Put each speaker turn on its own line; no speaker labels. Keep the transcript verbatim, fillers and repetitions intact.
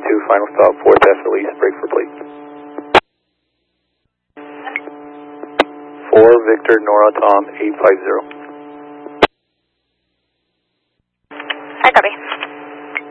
two, final stop, fourth F release, break for plate. four, Victor, Nora, Tom, eight five zero.
I copy.